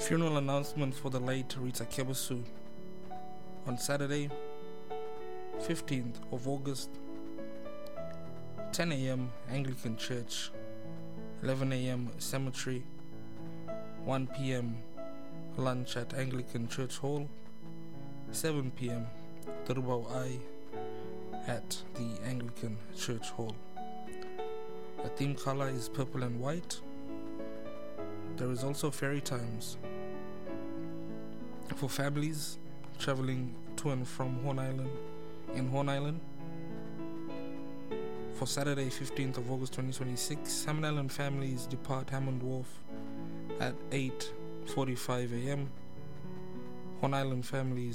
Funeral announcement for the late Rita Kebusu on Saturday, 15th of August, 10 a.m. Anglican Church, 11 a.m. Cemetery, 1 p.m. lunch at Anglican Church Hall, 7 p.m. Turubau Ai at the Anglican Church Hall. The theme color is purple and white. There is also ferry times for families traveling to and from Horn Island. For Saturday, 15th of August 2026, Hammond Island families depart Hammond Wharf at 8:45 a.m. Horn Island families